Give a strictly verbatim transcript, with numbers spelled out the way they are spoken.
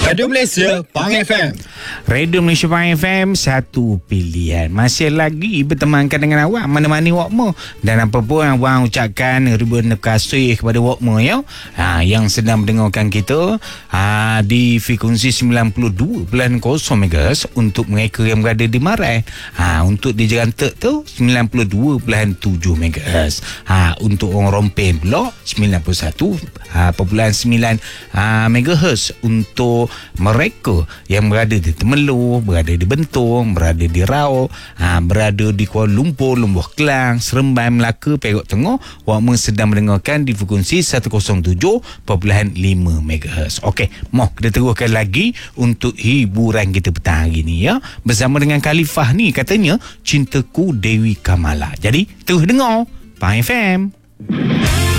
Radio Malaysia Pang F M. Radio Malaysia Pang F M, satu pilihan. Masih lagi bertemankan dengan awak mana-mana wakmu. Dan apa pun awak ucapkan ribuan terima kasih kepada wakmu ya. Ha, yang sedang mendengarkan kita ha, di frekuensi sembilan puluh dua perpuluhan kosong megahertz untuk mereka yang berada di Marai. Ha, untuk di Jerantek tu sembilan puluh dua perpuluhan tujuh megahertz. Ha, untuk orang Rompin pula sembilan puluh satu perpuluhan sembilan megahertz untuk mereka yang berada di Temerloh, berada di Bentong, berada di Rau, ha, berada di Kuala Lumpur, Lembah Kelang, Seremban, Melaka, Perak Tengah. Wakmu sedang mendengarkan di frekuensi seratus tujuh perpuluhan lima megahertz. Okey, mau kita teruskan lagi untuk hiburan kita petang hari ni ya. Bersama dengan Khalifah ni katanya Cintaku Dewi Kamala. Jadi terus dengar Pang F M.